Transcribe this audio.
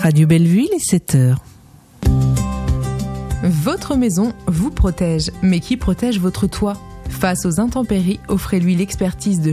Radio Bellevue, il est 7h. Votre maison vous protège, mais qui protège votre toit ? Face aux intempéries, offrez-lui l'expertise de